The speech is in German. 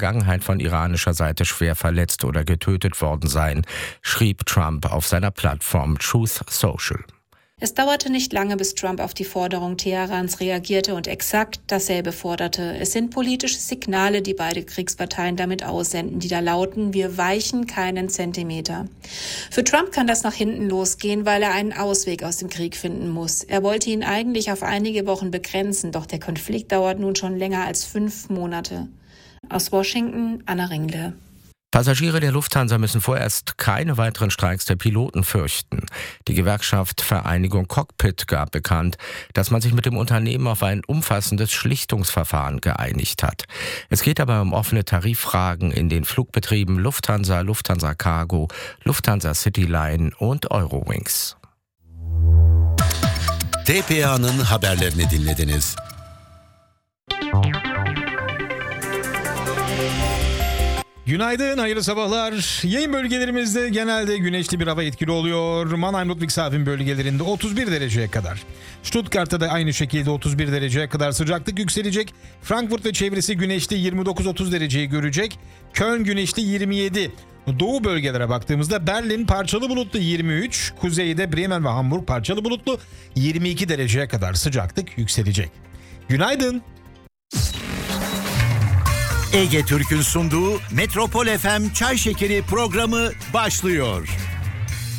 Vergangenheit von iranischer Seite schwer verletzt oder getötet worden seien, schrieb Trump auf seiner Plattform Truth Social. Es dauerte nicht lange, bis Trump auf die Forderung Teherans reagierte und exakt dasselbe forderte. Es sind politische Signale, die beide Kriegsparteien damit aussenden, die da lauten: Wir weichen keinen Zentimeter. Für Trump kann das nach hinten losgehen, weil er einen Ausweg aus dem Krieg finden muss. Er wollte ihn eigentlich auf einige Wochen begrenzen, doch der Konflikt dauert nun schon länger als 5 Monate. Aus Washington, Anna Ringle. Passagiere der Lufthansa müssen vorerst keine weiteren Streiks der Piloten fürchten. Die Gewerkschaft Vereinigung Cockpit gab bekannt, dass man sich mit dem Unternehmen auf ein umfassendes Schlichtungsverfahren geeinigt hat. Es geht dabei um offene Tariffragen in den Flugbetrieben Lufthansa, Lufthansa Cargo, Lufthansa Cityline und Eurowings. TPA'nın haberlerini dinlediniz. Günaydın, hayırlı sabahlar. Yayın bölgelerimizde genelde güneşli bir hava etkili oluyor. Mannheim, Ludwigshafen bölgelerinde 31 dereceye kadar. Stuttgart'ta da aynı şekilde 31 dereceye kadar sıcaklık yükselecek. Frankfurt ve çevresi güneşli 29-30 dereceyi görecek. Köln güneşli 27. Doğu bölgelere baktığımızda Berlin parçalı bulutlu 23. Kuzeyde Bremen ve Hamburg parçalı bulutlu 22 dereceye kadar sıcaklık yükselecek. Günaydın. Ege Türk'ün sunduğu Metropol FM Çay Şekeri programı başlıyor.